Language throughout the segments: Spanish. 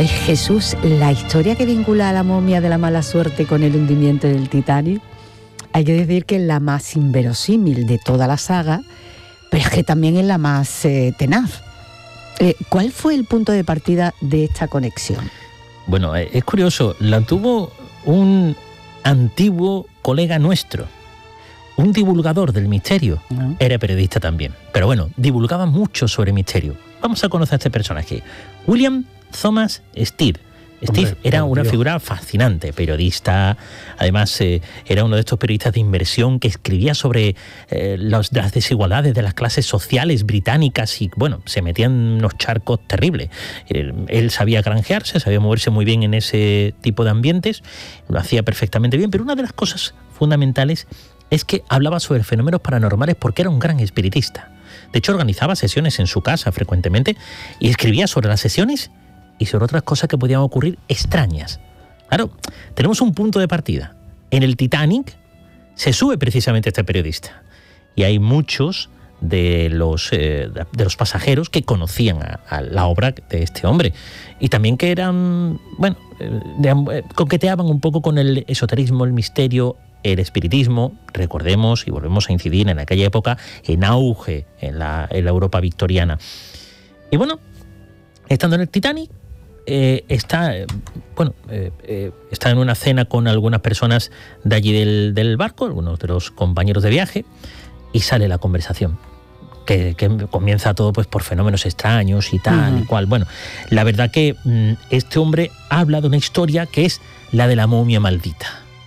Oye, Jesús, la historia que vincula a la momia de la mala suerte con el hundimiento del Titanic, hay que decir que es la más inverosímil de toda la saga, pero es que también es la más tenaz. ¿Cuál fue el punto de partida de esta conexión? Bueno, es curioso, la tuvo un antiguo colega nuestro, un divulgador del misterio. Era periodista también, pero bueno, divulgaba mucho sobre misterio. Vamos a conocer a este personaje, William Thomas Stead. Steve era una figura fascinante, periodista, además era uno de estos periodistas de inversión que escribía sobre las desigualdades de las clases sociales británicas y, bueno, se metía en unos charcos terribles. Él sabía granjearse, sabía moverse muy bien en ese tipo de ambientes, lo hacía perfectamente bien, pero una de las cosas fundamentales es que hablaba sobre fenómenos paranormales porque era un gran espiritista. De hecho, organizaba sesiones en su casa frecuentemente y escribía sobre las sesiones y sobre otras cosas que podían ocurrir extrañas. Claro, tenemos un punto de partida. En el Titanic se sube precisamente este periodista y hay muchos de los pasajeros que conocían a la obra de este hombre y también que eran, bueno, coqueteaban un poco con el esoterismo, el misterio, el espiritismo. Recordemos y volvemos a incidir en aquella época en auge en la Europa victoriana. Y bueno, estando en el Titanic, está en una cena con algunas personas de allí del barco, algunos de los compañeros de viaje, y sale la conversación, que comienza todo pues por fenómenos extraños y tal y cual. Bueno, la verdad que este hombre habla de una historia que es la de la momia maldita.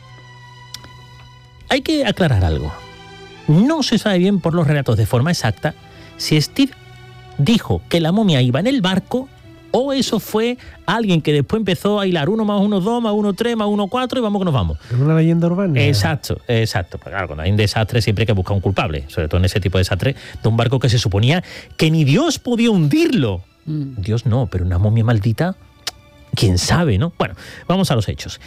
Hay que aclarar algo. No se sabe bien por los relatos de forma exacta si Steve dijo que la momia iba en el barco o eso fue alguien que después empezó a hilar 1 más 1, 2 más 1, 3 más 1, 4 y vamos que nos vamos. Es una leyenda urbana. Exacto. Pues claro, cuando hay un desastre siempre hay que buscar un culpable, sobre todo en ese tipo de desastre, de un barco que se suponía que ni Dios podía hundirlo. Dios no, pero una momia maldita, quién sabe, ¿no? Bueno, vamos a los hechos.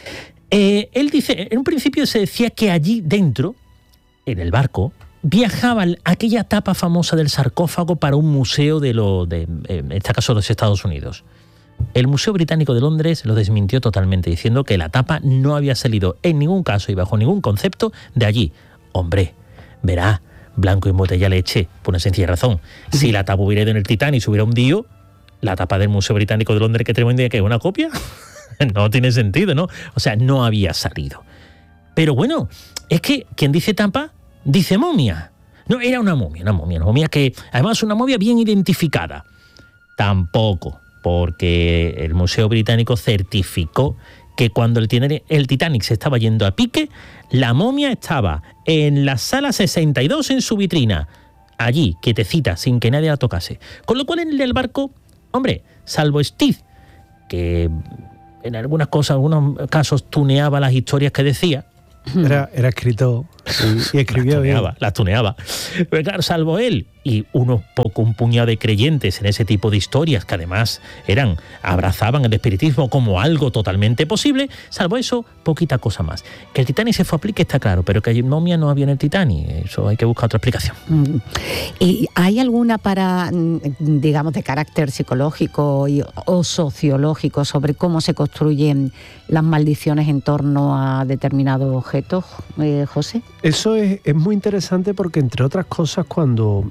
Él dice, en un principio se decía que allí dentro, en el barco, viajaba aquella tapa famosa del sarcófago para un museo en este caso de los Estados Unidos. El Museo Británico de Londres lo desmintió totalmente, diciendo que la tapa no había salido en ningún caso y bajo ningún concepto de allí. Hombre, verá, blanco y en botella leche, por una sencilla razón. Si la tapa hubiera ido en el Titanic y se hubiera hundido, la tapa del Museo Británico de Londres que tenemos hoy en día, ¿que es una copia? No tiene sentido, ¿no? O sea, no había salido. Pero bueno, es que quien dice tapa, dice momia. No, era una momia que además una momia bien identificada. Tampoco, porque el Museo Británico certificó que cuando el Titanic se estaba yendo a pique, la momia estaba en la sala 62 en su vitrina, allí, quietecita, sin que nadie la tocase. Con lo cual en el barco, hombre, salvo Steve, que en algunas algunos casos tuneaba las historias que decía. Era escritor y escribía bien. Las tuneaba. Pero claro, salvo él y un puñado de creyentes en ese tipo de historias que además abrazaban el espiritismo como algo totalmente posible, salvo eso, poquita cosa más. Que el Titanic se fue a pique está claro, pero que momia no había en el Titanic, eso hay que buscar otra explicación. ¿Y hay alguna digamos, de carácter psicológico o sociológico sobre cómo se construyen las maldiciones en torno a determinados objetos, José? Eso es muy interesante porque, entre otras cosas, cuando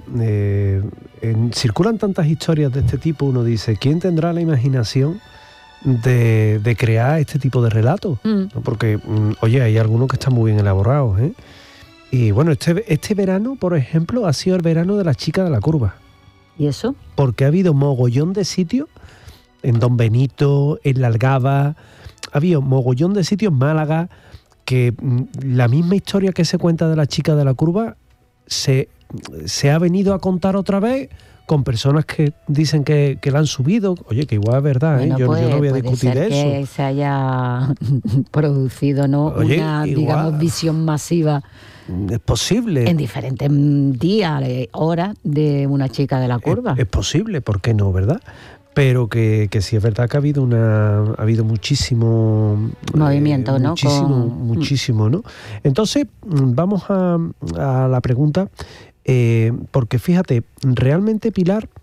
circulan tantas historias de este tipo, uno dice, ¿quién tendrá la imaginación de crear este tipo de relatos? ¿No? Porque, oye, hay algunos que están muy bien elaborados, ¿eh? Y bueno, este verano, por ejemplo, ha sido el verano de la chica de la curva. ¿Y eso? Porque ha habido mogollón de sitios, en Don Benito, en La Algaba, ha habido mogollón de sitios en Málaga, que la misma historia que se cuenta de la chica de la curva se ha venido a contar otra vez con personas que dicen que la han subido. Oye, que igual es verdad, bueno, yo no voy a discutir de eso. Que se haya producido, ¿no? Oye, una, igual, digamos, visión masiva. Es posible. En diferentes días, horas de una chica de la curva. Es posible, ¿por qué no, verdad? Pero que sí es verdad que ha habido muchísimo movimiento, ¿no? Muchísimo, ¿no? Entonces, vamos a la pregunta, porque fíjate, realmente, Pilar,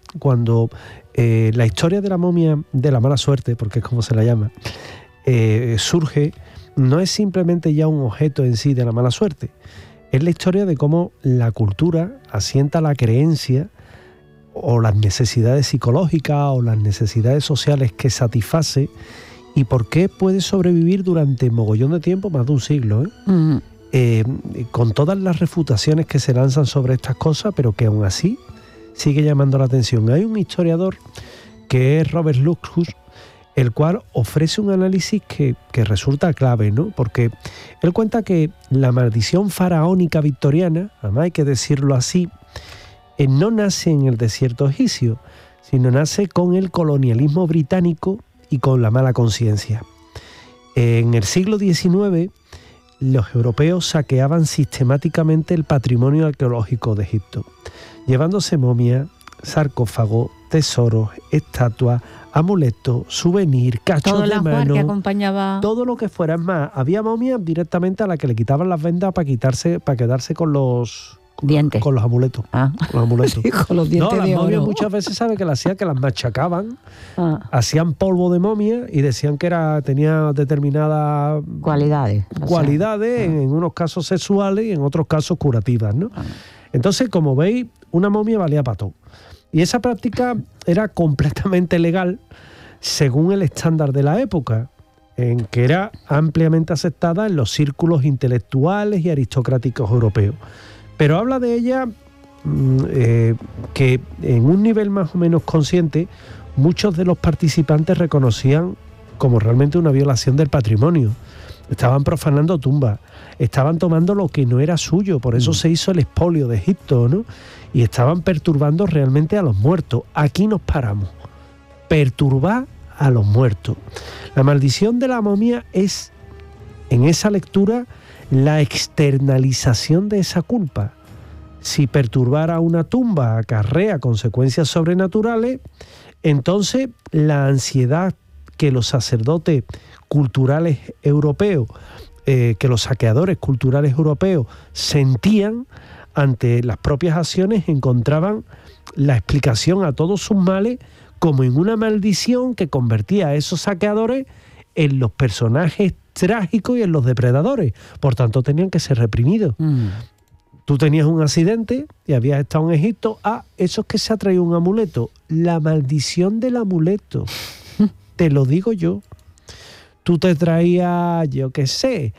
cuando la historia de la momia de la mala suerte, porque es como se la llama, surge, no es simplemente ya un objeto en sí de la mala suerte, es la historia de cómo la cultura asienta la creencia o las necesidades psicológicas o las necesidades sociales que satisface y por qué puede sobrevivir durante mogollón de tiempo, más de un siglo, con todas las refutaciones que se lanzan sobre estas cosas, pero que aún así sigue llamando la atención. Hay un historiador que es Robert Luckhus, el cual ofrece un análisis que resulta clave, ¿no? Porque él cuenta que la maldición faraónica victoriana, además hay que decirlo así, no nace en el desierto egipcio, sino nace con el colonialismo británico y con la mala conciencia. En el siglo XIX, los europeos saqueaban sistemáticamente el patrimonio arqueológico de Egipto, llevándose momias, sarcófagos, tesoros, estatuas, amuletos, souvenirs, cachos de mano, que acompañaba... todo lo que fuera. Es más, había momias directamente a las que le quitaban las vendas para quedarse con los dientes, con los amuletos. Con los amuletos. Sí, con los dientes las de momias oro. muchas veces sabe que las hacían, que las machacaban, hacían polvo de momia y decían que tenía determinadas cualidades, en unos casos sexuales y en otros casos curativas, ¿no? Entonces, como veis, una momia valía para todo. Y esa práctica era completamente legal según el estándar de la época, en que era ampliamente aceptada en los círculos intelectuales y aristocráticos europeos. Pero habla de ella que en un nivel más o menos consciente, muchos de los participantes reconocían como realmente una violación del patrimonio. Estaban profanando tumbas, estaban tomando lo que no era suyo, por eso se hizo el expolio de Egipto, ¿no? Y estaban perturbando realmente a los muertos. Aquí nos paramos. Perturbar a los muertos. La maldición de la momia es, en esa lectura, la externalización de esa culpa. Si perturbar a una tumba acarrea consecuencias sobrenaturales, entonces la ansiedad que los sacerdotes culturales europeos, que los saqueadores culturales europeos sentían ante las propias acciones, encontraban la explicación a todos sus males como en una maldición que convertía a esos saqueadores en los personajes trágicos y en los depredadores. Por tanto, tenían que ser reprimidos. Tú tenías un accidente y habías estado en Egipto. Eso es que se ha traído un amuleto. La maldición del amuleto. Te lo digo yo. Tú te traías, yo qué sé,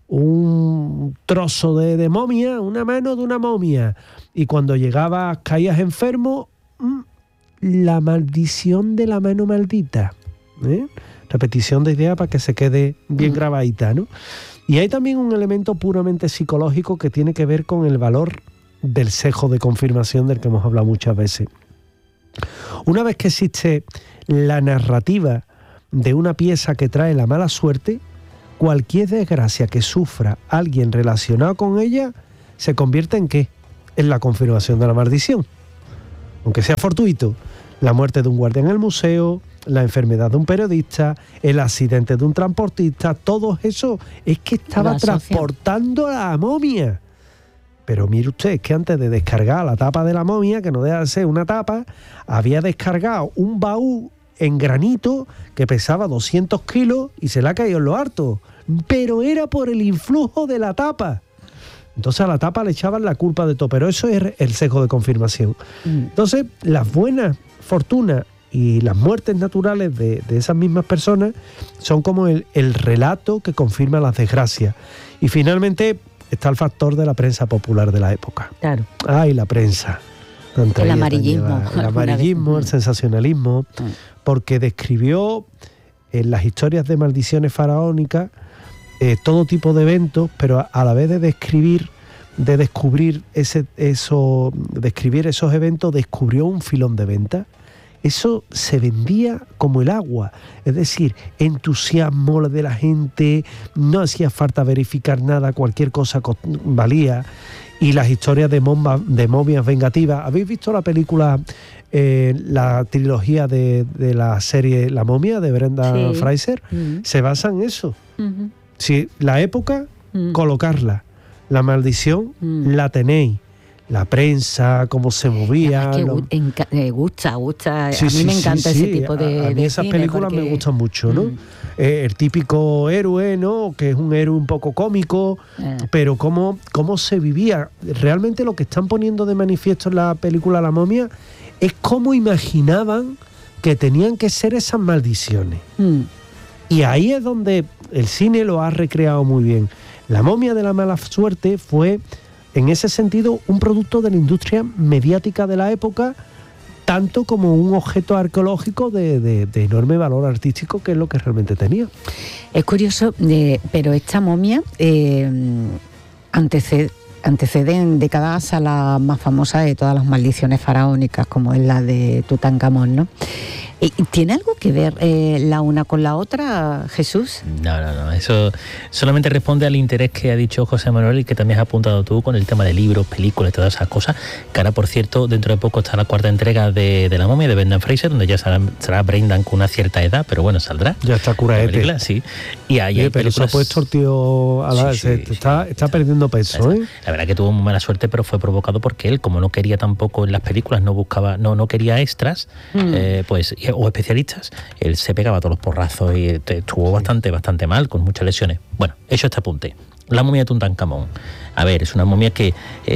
un trozo de momia, una mano de una momia. Y cuando llegabas, caías enfermo, la maldición de la mano maldita. Repetición de idea para que se quede bien grabadita, ¿no? Y hay también un elemento puramente psicológico que tiene que ver con el valor del sesgo de confirmación del que hemos hablado muchas veces. Una vez que existe la narrativa de una pieza que trae la mala suerte, cualquier desgracia que sufra alguien relacionado con ella se convierte en ¿qué? En la confirmación de la maldición. Aunque sea fortuito, la muerte de un guardia en el museo, la enfermedad de un periodista, el accidente de un transportista, todo eso es que estaba transportando a la momia. Pero mire usted, es que antes de descargar la tapa de la momia, que no deja de ser una tapa, había descargado un baúl en granito que pesaba 200 kilos y se le ha caído en lo harto. Pero era por el influjo de la tapa. Entonces a la tapa le echaban la culpa de todo, pero eso es el sesgo de confirmación. Entonces, las buenas fortunas y las muertes naturales de esas mismas personas son como el relato que confirma las desgracias. Y finalmente está el factor de la prensa popular de la época. Claro. Y la prensa. El amarillismo. El amarillismo, el sensacionalismo, porque describió en las historias de maldiciones faraónicas todo tipo de eventos, pero a la vez de describir esos eventos, descubrió un filón de venta. Eso se vendía como el agua, es decir, entusiasmo de la gente, no hacía falta verificar nada, cualquier cosa valía. Y las historias de momias vengativas. ¿Habéis visto la película, la trilogía de la serie La momia de Brenda Fraser? Se basa en eso. Si la época, colocarla. La maldición, la tenéis. la prensa, cómo se movía. Gusta. A mí me encanta ese tipo de. A mí esas películas me gustan mucho, ¿no? El típico héroe, ¿no? Que es un héroe un poco cómico, pero cómo se vivía. Realmente lo que están poniendo de manifiesto en la película La momia es cómo imaginaban que tenían que ser esas maldiciones. Y ahí es donde el cine lo ha recreado muy bien. La momia de la mala suerte fue, en ese sentido, un producto de la industria mediática de la época, tanto como un objeto arqueológico de enorme valor artístico, que es lo que realmente tenía. Es curioso, pero esta momia antecede en décadas a la más famosa de todas las maldiciones faraónicas, como es la de Tutankamón, ¿no? ¿Tiene algo que ver la una con la otra, Jesús? No. Eso solamente responde al interés que ha dicho José Manuel y que también has apuntado tú con el tema de libros, películas y todas esas cosas. Que ahora, por cierto, dentro de poco está la 4ª entrega de La momia de Brendan Fraser, donde ya será Brendan con una cierta edad, pero bueno, saldrá. Ya está curaete. Sí. Y ahí hay pero se ha puesto el tío está perdiendo peso, ¿eh? La verdad que tuvo muy mala suerte, pero fue provocado porque él, como no quería tampoco en las películas, no quería extras, o especialistas, él se pegaba todos los porrazos y estuvo bastante mal, con muchas lesiones. Bueno, hecho este apunte. La momia de Tutankamón. A ver, es una momia que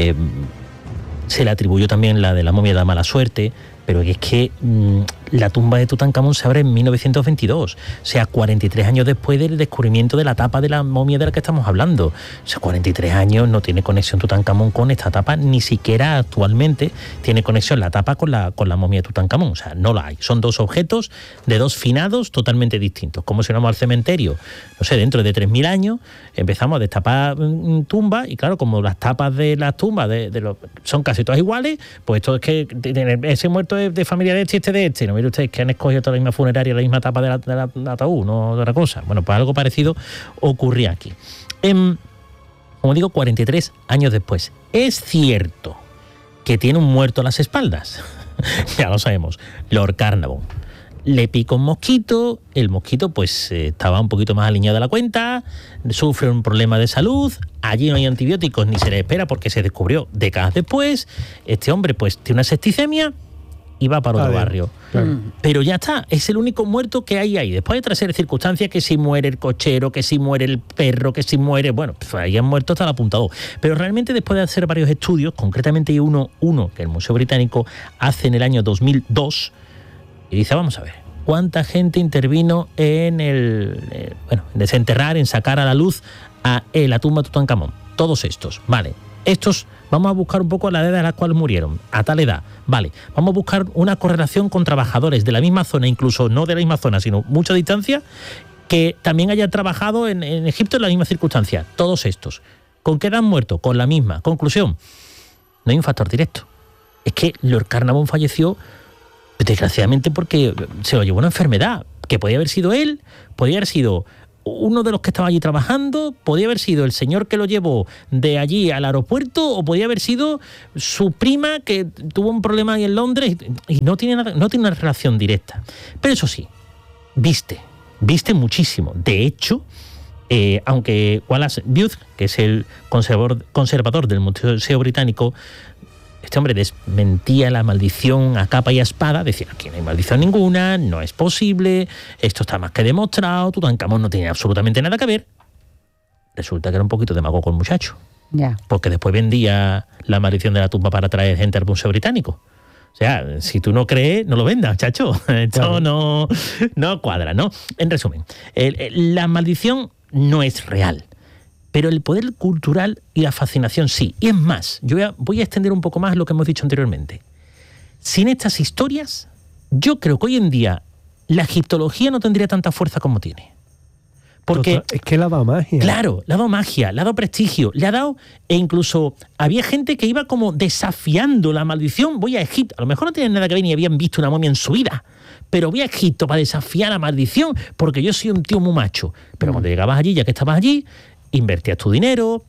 se le atribuyó también la de la momia de la mala suerte, pero es que la tumba de Tutankamón se abre en 1922, o sea, 43 años después del descubrimiento de la tapa de la momia de la que estamos hablando. O sea, 43 años no tiene conexión Tutankamón con esta tapa, ni siquiera actualmente tiene conexión la tapa con la momia de Tutankamón, o sea, no la hay. Son dos objetos de dos finados totalmente distintos. Como si vamos al cementerio, no sé, dentro de 3.000 años empezamos a destapar tumbas y claro, como las tapas de las tumbas son casi todas iguales, pues esto es que ese muerto es de familia de este, no mire ustedes que han escogido toda la misma funeraria, la misma tapa del ataúd, no de otra cosa. Bueno, pues algo parecido ocurría aquí. Como digo, 43 años después. Es cierto que tiene un muerto a las espaldas. Ya lo sabemos, Lord Carnarvon. Le pica un mosquito, el mosquito pues estaba un poquito más alineado de la cuenta, sufre un problema de salud, allí no hay antibióticos ni se le espera porque se descubrió décadas después. Este hombre pues tiene una septicemia y va para otro barrio. Claro. Pero ya está, es el único muerto que hay ahí. Después hay otra serie de circunstancias, que si muere el cochero, que si muere el perro, que si muere... Bueno, pues ahí han muerto hasta el apuntado. Pero realmente después de hacer varios estudios, concretamente hay uno que el Museo Británico hace en el año 2002, y dice, vamos a ver, ¿cuánta gente intervino en desenterrar, en sacar a la luz a la tumba de Tutankamón? Todos estos, vale. Estos, vamos a buscar un poco la edad a la cual murieron, a tal edad, vale. Vamos a buscar una correlación con trabajadores de la misma zona, incluso no de la misma zona, sino mucha distancia, que también hayan trabajado en Egipto en la misma circunstancia. Todos estos. ¿Con qué edad han muerto? Con la misma. Conclusión, no hay un factor directo. Es que Lord Carnarvon falleció, desgraciadamente, porque se lo llevó una enfermedad, que podía haber sido él, podía haber sido uno de los que estaba allí trabajando, podía haber sido el señor que lo llevó de allí al aeropuerto, o podía haber sido su prima que tuvo un problema ahí en Londres, y no tiene una relación directa. Pero eso sí, viste muchísimo. De hecho, aunque Wallace Booth, que es el conservador del Museo Británico, este hombre desmentía la maldición a capa y a espada, decía, aquí no hay maldición ninguna, no es posible, esto está más que demostrado, Tutankamón no tiene absolutamente nada que ver. Resulta que era un poquito demagogo el muchacho. Yeah. Porque después vendía la maldición de la tumba para traer gente al Museo Británico. O sea, si tú no crees, no lo vendas, chacho. Esto no cuadra, ¿no? En resumen, la maldición no es real. Pero el poder cultural y la fascinación sí. Y es más, yo voy a extender un poco más lo que hemos dicho anteriormente. Sin estas historias, yo creo que hoy en día la egiptología no tendría tanta fuerza como tiene. Porque total, es que le ha dado magia. Claro, le ha dado magia, le ha dado prestigio, le ha dado... E incluso había gente que iba como desafiando la maldición. Voy a Egipto. A lo mejor no tienen nada que ver ni habían visto una momia en su vida. Pero voy a Egipto para desafiar la maldición porque yo soy un tío muy macho. Pero cuando llegabas allí, ya que estabas allí, invertías tu dinero,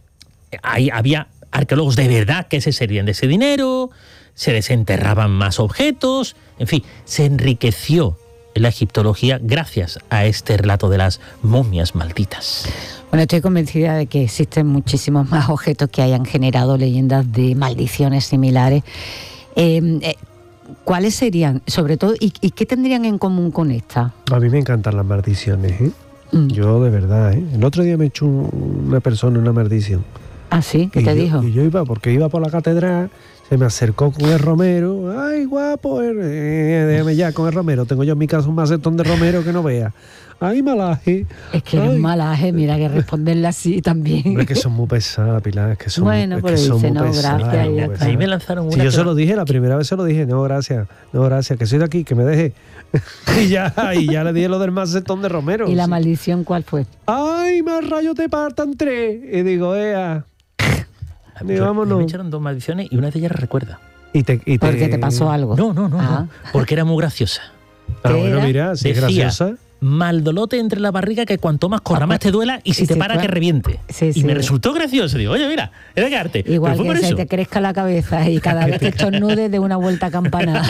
ahí había arqueólogos de verdad que se servían de ese dinero, se desenterraban más objetos, en fin, se enriqueció la egiptología gracias a este relato de las momias malditas. Bueno, estoy convencida de que existen muchísimos más objetos que hayan generado leyendas de maldiciones similares. ¿Cuáles serían, sobre todo, y qué tendrían en común con esta? A mí me encantan las maldiciones, ¿eh? Yo de verdad, ¿eh? El otro día me echó una persona una maldición. ¿Ah, sí? ¿Qué te dijo? Y yo iba, porque iba por la catedral, se me acercó con el romero. ¡Ay, guapo! Déjame ya con el romero. Tengo yo en mi casa un macetón de romero que no vea. ¡Ay, malaje! Es que eres malaje, mira, que responderle así también. Hombre, que son muy pesadas, Pilar, es que son, bueno, es pero que son dice, muy no, pesadas. gracias. Ya está. Ahí me lanzaron una. Sí, yo se lo dije, la primera vez se lo dije, no, gracias, que soy de aquí, que me deje. y ya le dije lo del macetón de romero. ¿Y la maldición cuál fue? ¡Ay, más rayos te partan 3! Y digo, vámonos. Me echaron 2 maldiciones y una de ellas recuerda. ¿Porque te pasó algo? No, porque era muy graciosa. Bueno, mira, si es graciosa. Maldolote entre la barriga que cuanto más corra más te duela y si te para que reviente. Sí, y me resultó gracioso. Digo, oye, mira, es de quedarte. Igual que se te crezca la cabeza y cada vez que estornudes de una vuelta a campana.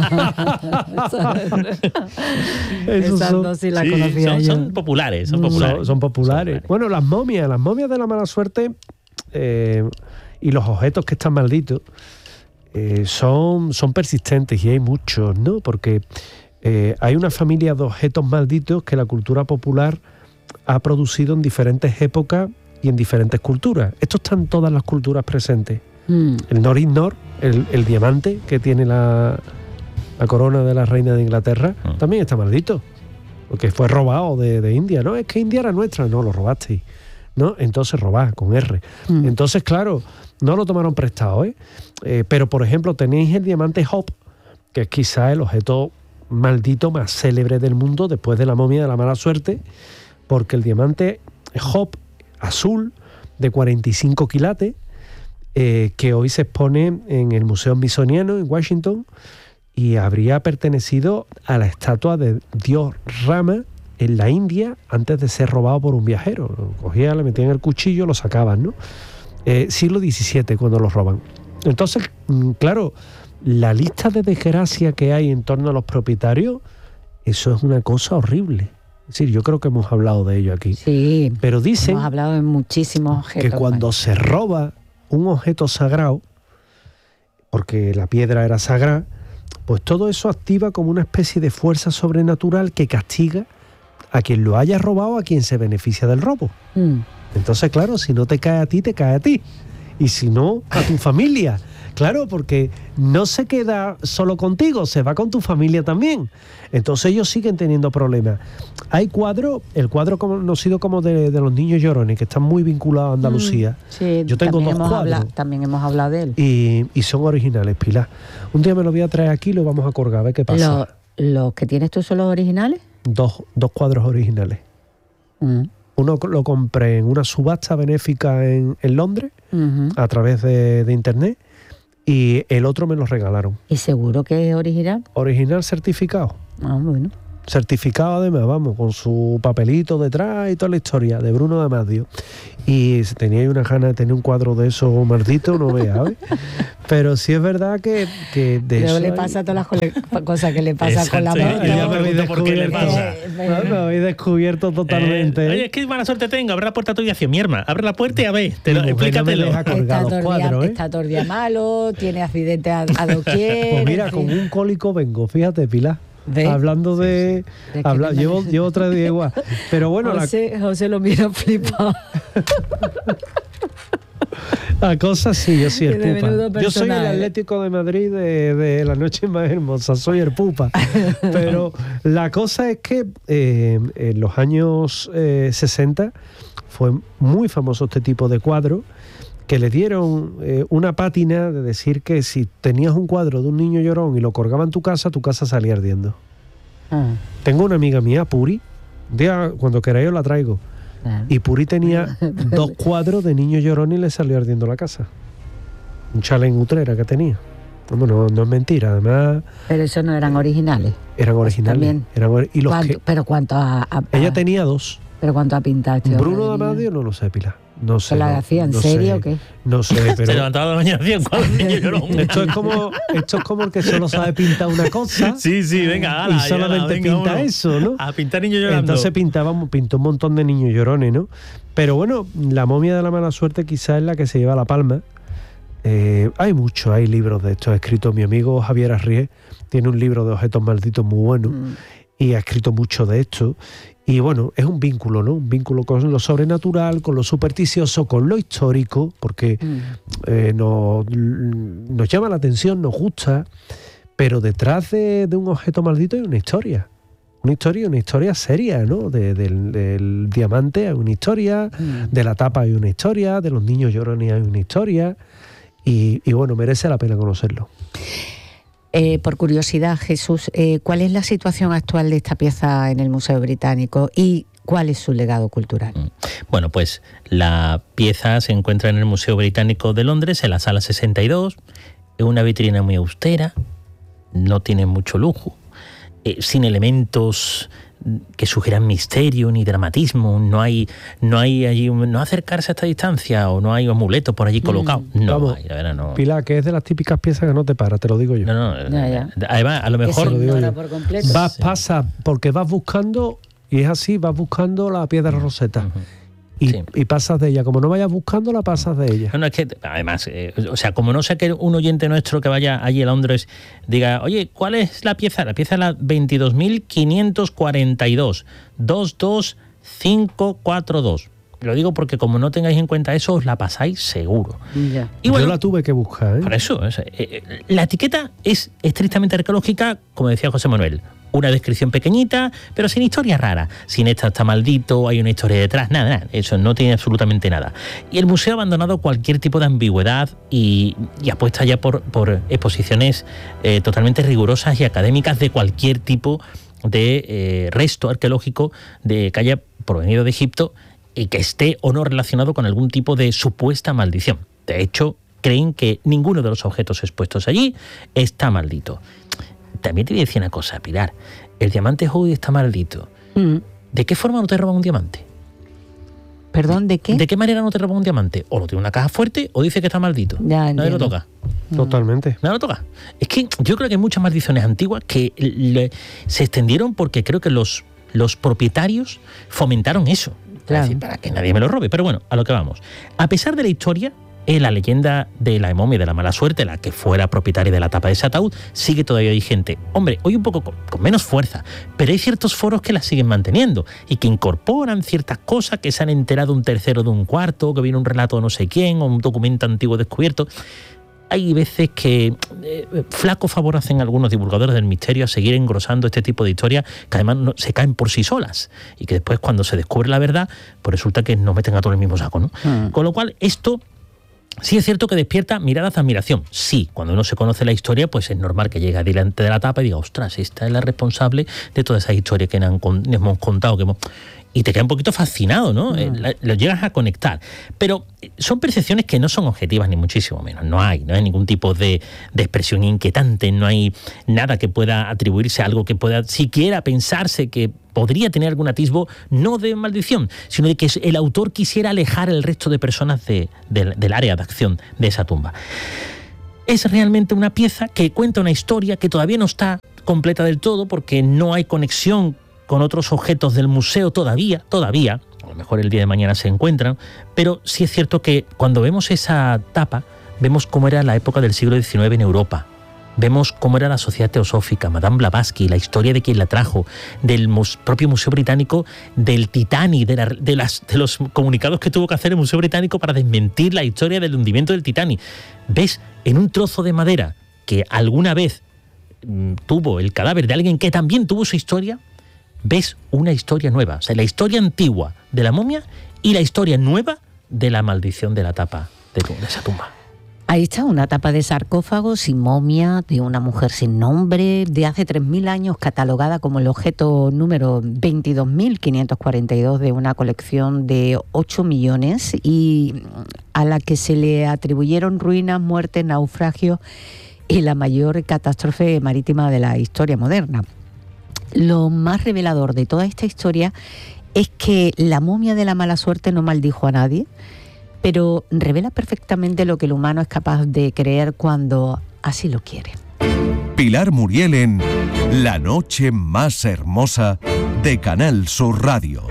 Esas dos sí las conocía yo. Son populares, son populares. Bueno, las momias de la mala suerte y los objetos que están malditos son persistentes y hay muchos, ¿no? Porque hay una familia de objetos malditos que la cultura popular ha producido en diferentes épocas y en diferentes culturas. Esto está en todas las culturas presentes. El Nor-in-Nor, el diamante que tiene la corona de la reina de Inglaterra, también está maldito, porque fue robado de India. No, es que India era nuestra, no, lo robasteis, ¿no? Entonces robad, con R. Entonces, claro, no lo tomaron prestado, pero, por ejemplo, tenéis el diamante Hope, que es quizá el objeto maldito más célebre del mundo después de la momia de la mala suerte, porque el diamante Hope azul de 45 quilates que hoy se expone en el Museo Smithsoniano en Washington y habría pertenecido a la estatua de Dios Rama en la India antes de ser robado por un viajero. Lo cogían, le metían el cuchillo, lo sacaban, ¿no? Siglo XVII cuando lo roban. Entonces, claro, la lista de desgracia que hay en torno a los propietarios, eso es una cosa horrible. Es decir, yo creo que hemos hablado de ello aquí. Sí, pero dicen hemos hablado de muchísimos objetos. Que cuando se roba un objeto sagrado, porque la piedra era sagrada, pues todo eso activa como una especie de fuerza sobrenatural que castiga a quien lo haya robado, a quien se beneficia del robo. Entonces, claro, si no te cae a ti, te cae a ti. Y si no, a tu familia. Claro, porque no se queda solo contigo, se va con tu familia también. Entonces ellos siguen teniendo problemas. Hay cuadros, el cuadro conocido como de los niños llorones, que están muy vinculados a Andalucía. Sí, yo tengo 2 cuadros. También hemos hablado de él. Y son originales, Pilar. Un día me lo voy a traer aquí y lo vamos a colgar, a ver qué pasa. ¿Los que tienes tú son los originales? 2 cuadros originales. Uno lo compré en una subasta benéfica en Londres, a través de internet, y el otro me lo regalaron. ¿Y seguro que es original? Original certificado. Ah, bueno. Certificado además, vamos, con su papelito detrás y toda la historia, de Bruno D'Amadio. Y si teníais una gana de tener un cuadro de esos maldito, no veas, ¿sabes? Pero sí es verdad que de pero eso le pasa todas las cosas que le pasa con la moto. Ya me habéis descubierto. Me habéis descubierto totalmente. Oye, es que mala suerte tengo. Abre la puerta tú y hacia mi hermana. Abre la puerta y a ver, explícatelo. Está todo el día malo, tiene accidentes a doquier. Pues mira, con un cólico vengo, fíjate, Pilar. ¿Ves? Hablando de... llevo 3 días igual. Pero bueno... José lo mira flipado. La cosa sí, yo soy el pupa. Yo soy el Atlético de Madrid de la noche más hermosa, soy el pupa. Pero la cosa es que en los años 60 fue muy famoso este tipo de cuadros, que le dieron una pátina de decir que si tenías un cuadro de un niño llorón y lo colgaba en tu casa salía ardiendo. Tengo una amiga mía, Puri, cuando queráis os la traigo. Y Puri tenía 2 cuadros de niño llorón y le salió ardiendo la casa. Un chalet en Utrera que tenía. No es mentira, además... Pero esos no eran originales. Eran originales. También. ¿Pero cuántos? Ella tenía 2. ¿Pero cuánto ha pintado este hombre? Bruno D'Amadio no lo sé, Pilar. No sé. ¿La hacía en serio o qué? No sé, pero... Se levantaba de la mañana bien con el niño llorón. Esto es como el que solo sabe pintar una cosa. Sí, venga, y solamente pinta eso, ¿no? A pintar niños llorando. Entonces pintó un montón de niños llorones, ¿no? Pero bueno, La momia de la mala suerte quizás es la que se lleva la palma. Hay libros de esto. Ha escrito mi amigo Javier Arrié, tiene un libro de objetos malditos muy bueno y ha escrito mucho de esto. Y bueno, es un vínculo, ¿no? Un vínculo con lo sobrenatural, con lo supersticioso, con lo histórico, porque nos llama la atención, nos gusta, pero detrás de un objeto maldito hay una historia. Una historia seria, ¿no? Del diamante hay una historia, de la tapa hay una historia, de los niños llorones hay una historia, y bueno, merece la pena conocerlo. Por curiosidad, Jesús, ¿cuál es la situación actual de esta pieza en el Museo Británico y cuál es su legado cultural? Bueno, pues la pieza se encuentra en el Museo Británico de Londres, en la sala 62, es una vitrina muy austera, no tiene mucho lujo, sin elementos que sugieran misterio ni dramatismo, no hay allí, no acercarse a esta distancia o no hay amuletos por allí colocados. No, vamos, hay, la verdad, no. Pilar, que es de las típicas piezas que no te para, te lo digo yo. No. Ya. Además, a lo mejor por completo. Pasa, porque vas buscando, y es así, vas buscando la piedra Rosetta. Y pasas de ella. Como no vayas buscándola, pasas de ella. No, es que, además, como no sea que un oyente nuestro que vaya allí a Londres diga, oye, ¿cuál es la pieza? La pieza es la 22.542, 22542. Lo digo porque como no tengáis en cuenta eso, os la pasáis seguro. Ya. Y bueno, yo la tuve que buscar, Por eso, la etiqueta es estrictamente arqueológica, como decía José Manuel. Una descripción pequeñita, pero sin historia rara. Sin esta está maldito, hay una historia detrás, nada. Eso no tiene absolutamente nada. Y el museo ha abandonado cualquier tipo de ambigüedad y apuesta ya por exposiciones totalmente rigurosas y académicas de cualquier tipo de resto arqueológico que haya provenido de Egipto y que esté o no relacionado con algún tipo de supuesta maldición. De hecho, creen que ninguno de los objetos expuestos allí está maldito. También te voy a decir una cosa, Pilar. El diamante Houdi está maldito. ¿De qué forma no te roban un diamante? ¿Perdón, de qué? ¿De qué manera no te roban un diamante? O lo tiene en una caja fuerte o dice que está maldito. Ya, nadie lo toca. Totalmente. Nadie lo toca. Es que yo creo que hay muchas maldiciones antiguas que se extendieron porque creo que los propietarios fomentaron eso. Claro. Es decir, para que nadie me lo robe. Pero bueno, a lo que vamos. A pesar de la historia, la leyenda de la momia de la mala suerte, la que fuera propietaria de la tapa de ese ataúd, sigue todavía vigente. Hombre, hoy un poco con menos fuerza, pero hay ciertos foros que la siguen manteniendo y que incorporan ciertas cosas que se han enterado un tercero de un cuarto, que viene un relato de no sé quién o un documento antiguo descubierto. Hay veces que flaco favor hacen algunos divulgadores del misterio a seguir engrosando este tipo de historias que además se caen por sí solas y que después cuando se descubre la verdad, pues resulta que nos meten a todo el mismo saco, ¿no? Con lo cual, esto sí es cierto que despierta miradas de admiración. Sí, cuando uno se conoce la historia, pues es normal que llegue delante de la tapa y diga, ostras, esta es la responsable de todas esas historias que nos hemos contado. Y te queda un poquito fascinado, ¿no? Lo llegas a conectar. Pero son percepciones que no son objetivas ni muchísimo menos. No hay ningún tipo de expresión inquietante, no hay nada que pueda atribuirse a algo que pueda siquiera pensarse que podría tener algún atisbo, no de maldición, sino de que el autor quisiera alejar el resto de personas del área de acción de esa tumba. Es realmente una pieza que cuenta una historia que todavía no está completa del todo porque no hay conexión con otros objetos del museo todavía, a lo mejor el día de mañana se encuentran, pero sí es cierto que cuando vemos esa tapa, vemos cómo era la época del siglo XIX en Europa. Vemos cómo era la sociedad teosófica, Madame Blavatsky, la historia de quien la trajo, del propio Museo Británico, del Titanic, de los comunicados que tuvo que hacer el Museo Británico para desmentir la historia del hundimiento del Titanic. Ves, en un trozo de madera que alguna vez tuvo el cadáver de alguien que también tuvo su historia, ves una historia nueva. O sea, la historia antigua de la momia y la historia nueva de la maldición de la tapa de esa tumba. Ahí está una tapa de sarcófago sin momia, de una mujer sin nombre, de hace 3.000 años, catalogada como el objeto número 22.542 de una colección de 8 millones y a la que se le atribuyeron ruinas, muertes, naufragios y la mayor catástrofe marítima de la historia moderna. Lo más revelador de toda esta historia es que la momia de la mala suerte no maldijo a nadie, pero revela perfectamente lo que el humano es capaz de creer cuando así lo quiere. Pilar Muriel en La noche más hermosa de Canal Sur Radio.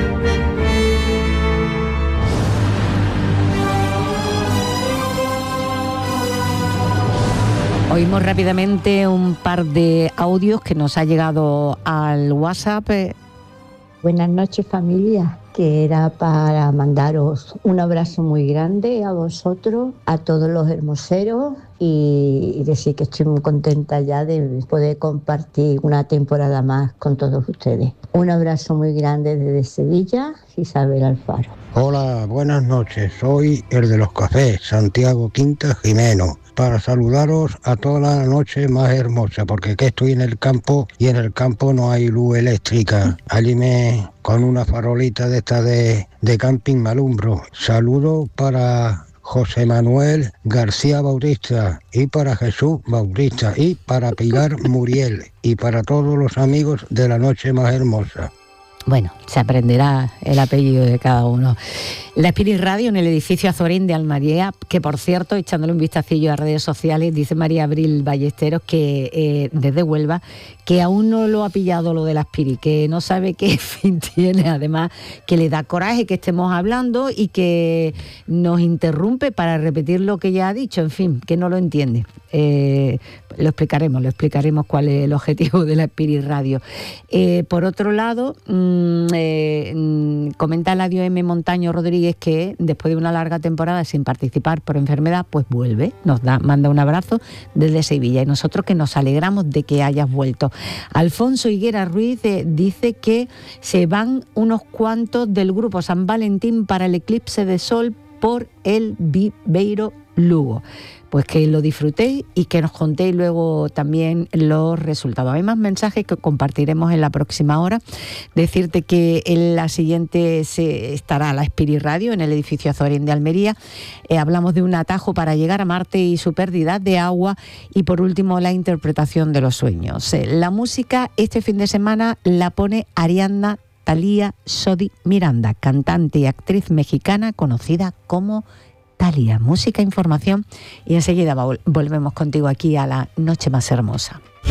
Oímos rápidamente un par de audios que nos ha llegado al WhatsApp. Buenas noches, familia, que era para mandaros un abrazo muy grande a vosotros, a todos los hermoseros y decir que estoy muy contenta ya de poder compartir una temporada más con todos ustedes. Un abrazo muy grande desde Sevilla, Isabel Alfaro. Hola, buenas noches, soy el de los cafés, Santiago Quinta Jimeno, para saludaros a toda la noche más hermosa, porque que estoy en el campo y en el campo no hay luz eléctrica. Allí con una farolita de esta de camping me alumbro. Saludo para José Manuel García Bautista y para Jesús Bautista y para Pilar Muriel y para todos los amigos de la noche más hermosa. Bueno, se aprenderá el apellido de cada uno. La Spirit Radio en el edificio Azorín de Almería, que por cierto, echándole un vistacillo a redes sociales, dice María Abril Ballesteros, que desde Huelva, que aún no lo ha pillado lo de la Spirit, que no sabe qué fin tiene, además que le da coraje que estemos hablando y que nos interrumpe para repetir lo que ya ha dicho, en fin, que no lo entiende. Lo explicaremos cuál es el objetivo de la Spirit Radio. Por otro lado, comenta Eladio M. Montaño Rodríguez que después de una larga temporada sin participar por enfermedad, pues vuelve, manda un abrazo desde Sevilla y nosotros que nos alegramos de que hayas vuelto. Alfonso Higuera Ruiz dice que se van unos cuantos del grupo San Valentín para el eclipse de sol por el Viveiro Lugo. Pues que lo disfrutéis y que nos contéis luego también los resultados. Hay más mensajes que compartiremos en la próxima hora. Decirte que en la siguiente estará la Spirit Radio en el edificio Azorín de Almería. Hablamos de un atajo para llegar a Marte y su pérdida de agua. Y por último, la interpretación de los sueños. La música este fin de semana la pone Ariadna Thalía Sodi Miranda, cantante y actriz mexicana conocida como Thalía. Música, información y enseguida volvemos contigo aquí a La Noche Más Hermosa.